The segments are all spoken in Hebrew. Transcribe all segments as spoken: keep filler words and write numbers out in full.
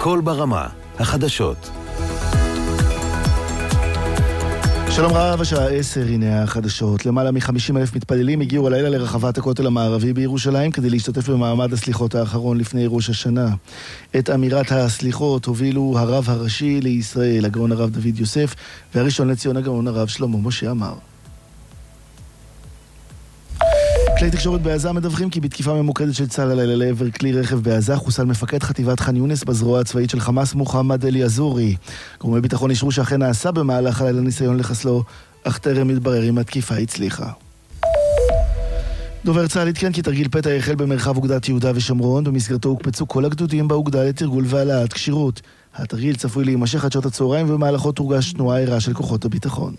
קול ברמה, החדשות. שלום רב, השעה עשר, הנה החדשות. למעלה מ-חמישים אלף מתפללים הגיעו הלילה לרחבת הכותל המערבי בירושלים כדי להשתתף במעמד הסליחות האחרון לפני ראש השנה. את אמירת הסליחות הובילו הרב הראשי לישראל, הגאון הרב דוד יוסף, והראשון לציון הגאון הרב שלמה משה עמאר. כלי תקשורת בעזה מדווחים כי בתקיפה ממוקדת של צה"ל הלילה לעבר כלי רכב בעזה חוסל מפקד חטיבת ח'אן יונס בזרוע הצבאית של חמאס מוחמד אל-יזורי. גורמי ביטחון אישרו שאכן נעשה במהלך הלילה ניסיון לחסלו, אך טרם מתברר אם התקיפה הצליחה. דובר צה"ל עדכן כי תרגיל פתע החל במרחב אוגדת יהודה ושומרון, במסגרתו הוקפצו כל הגדודים באוגדה לתרגול והעלאת כשירות. התרגיל צפוי להימשך עד שעות הצהריים ובמהלכו תורגש תנועה ערה של כוחות הביטחון.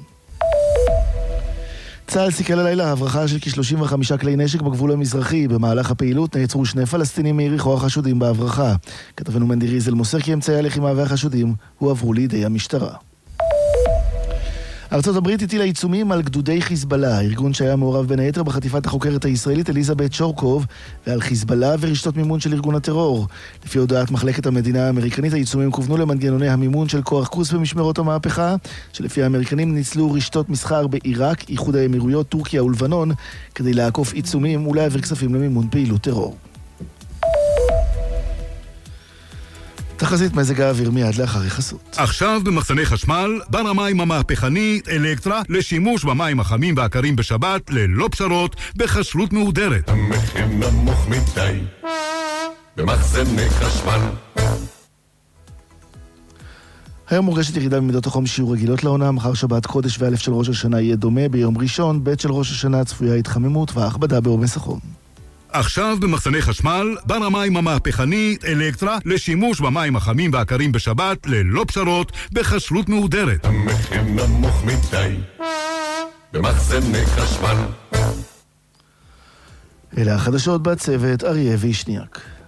צה"ל סיכל הלילה הברחה של כ-שלושים וחמישה כלי נשק בגבול המזרחי. במהלך הפעילות נעצרו שני פלסטינים מיריחו החשודים בהברחה. כתבנו מנדי ריזל מוסר כי אמצעי הלחימה והחשודים הועברו לידי המשטרה. ארצות הברית הטילה עיצומים על גדודי חיזבאללה, הארגון שהיה מעורב בין היתר בחטיפת החוקרת הישראלית אליזבת שורקוב, ועל חיזבאללה ורשתות מימון של ארגון הטרור. לפי הודעת מחלקת המדינה האמריקנית, העיצומים כוונו למנגנוני המימון של כוח קוס במשמרות המהפכה, שלפי האמריקנים ניצלו רשתות מסחר בעיראק, איחוד האמירויות, טורקיה ולבנון, כדי לעקוף עיצומים ולהעביר כספים למימון פעילות טרור. תחזית מזג האוויר מיד לאחר החסות. עכשיו במחסני חשמל, בר המים המהפכני אלקטרה לשימוש במים החמים והקרים בשבת ללא פשרות בחשלות מהודרת. המחיר נמוך מדי במחסני חשמל. היום מורגשת ירידה במידות החום שיעור רגילות לעונה. מחר שבת קודש ואלף של ראש השנה יהיה דומה. ביום ראשון בית של ראש השנה צפויה התחממות והכבדה בעומס החום. עכשיו במחסני חשמל, בר המים המהפכני אלקטרה לשימוש במים החמים והקרים בשבת ללא פשרות בחשלות מהודרת. המחיר נמוך מדי במחסני חשמל. אלה החדשות בצוות אריה וישניאק.